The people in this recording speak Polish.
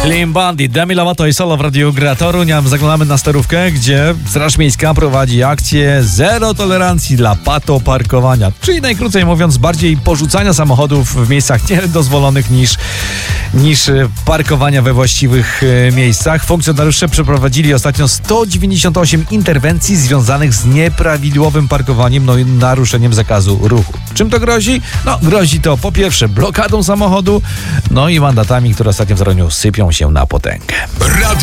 Slim Bandit, Demi Lovato i Solo w Radiu Gra Toruń. Zaglądamy na Starówkę, gdzie Straż Miejska prowadzi akcję zero tolerancji dla patoparkowania. Czyli najkrócej mówiąc, bardziej porzucania samochodów w miejscach niedozwolonych niż parkowania we właściwych miejscach. Funkcjonariusze przeprowadzili ostatnio 198 interwencji związanych z nieprawidłowym parkowaniem, no i naruszeniem zakazu ruchu. Czym to grozi? No, grozi to po pierwsze blokadą samochodu, no i mandatami, które ostatnio w Toruniu sypią się na potęgę.